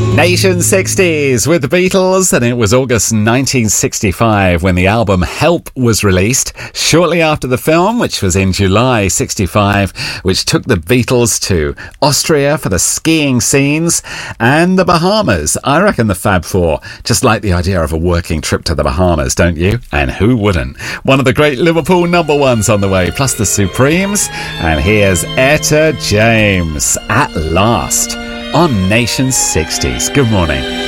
Nation 60s with the Beatles, and it was August 1965 when the album Help was released, shortly after the film, which was in July 65, which took the Beatles to Austria for the skiing scenes and the Bahamas. I reckon the Fab Four just like the idea of a working trip to the Bahamas, don't you? And who wouldn't? One of the great Liverpool number ones on the way, plus the Supremes. And here's Etta James, At Last, on Nation 60s. Good morning.